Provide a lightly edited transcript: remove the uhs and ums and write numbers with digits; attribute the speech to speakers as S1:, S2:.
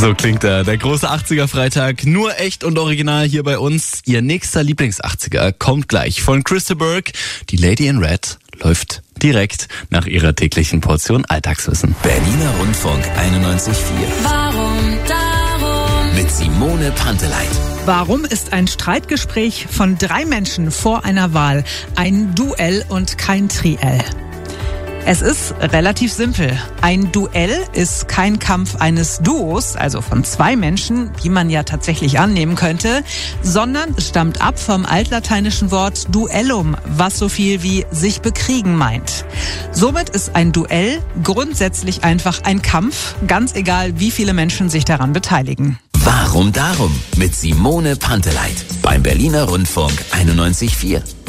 S1: So klingt der große 80er-Freitag. Nur echt und original hier bei uns. Ihr nächster Lieblings-80er kommt gleich von Krista Burke. Die Lady in Red läuft direkt nach ihrer täglichen Portion Alltagswissen.
S2: Berliner Rundfunk 91,4.
S3: Warum darum?
S2: Mit Simone Panteleit.
S4: Warum ist ein Streitgespräch von 3 Menschen vor einer Wahl ein Duell und kein Triell? Es ist relativ simpel. Ein Duell ist kein Kampf eines Duos, also von 2 Menschen, wie man ja tatsächlich annehmen könnte, sondern stammt ab vom altlateinischen Wort duellum, was so viel wie sich bekriegen meint. Somit ist ein Duell grundsätzlich einfach ein Kampf, ganz egal, wie viele Menschen sich daran beteiligen.
S2: Warum darum? Mit Simone Panteleit. Beim Berliner Rundfunk 91,4.